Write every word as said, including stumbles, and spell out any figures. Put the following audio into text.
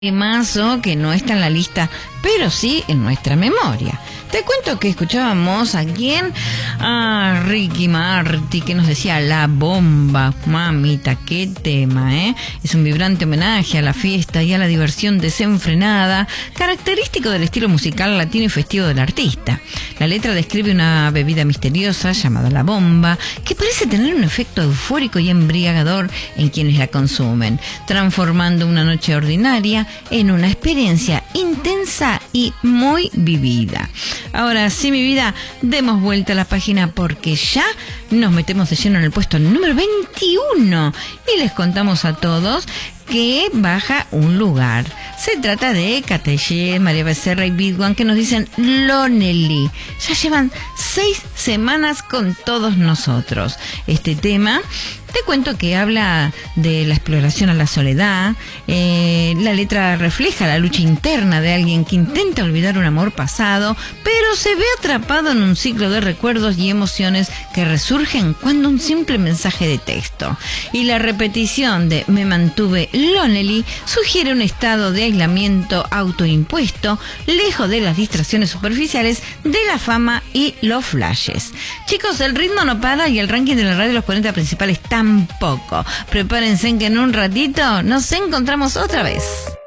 Temazo que no está en la lista, pero sí en nuestra memoria. Te cuento que escuchábamos a quién, a Ricky Martin, que nos decía La Bomba. Mamita, qué tema, ¿eh? Es un vibrante homenaje a la fiesta y a la diversión desenfrenada, característico del estilo musical latino y festivo del artista. La letra describe una bebida misteriosa llamada La Bomba, que parece tener un efecto eufórico y embriagador en quienes la consumen, transformando una noche ordinaria en una experiencia intensa y muy vivida. Ahora sí, mi vida, demos vuelta a la página porque ya nos metemos de lleno en el puesto número veintiuno y les contamos a todos que baja un lugar. Se trata de Catelle, María Becerra y Big One, que nos dicen Lonely. Ya llevan seis semanas con todos nosotros. Este tema, te cuento que habla de la exploración a la soledad. Eh, la letra refleja la lucha interna de alguien que intenta olvidar un amor pasado, pero se ve atrapado en un ciclo de recuerdos y emociones que resurgen cuando un simple mensaje de texto y la repetición de me mantuve lonely sugiere un estado de aislamiento autoimpuesto, lejos de las distracciones superficiales de la fama y los flashes. Chicos, el ritmo no para y el ranking de la radio de los cuarenta principales tampoco. Prepárense que en un ratito nos encontramos otra vez.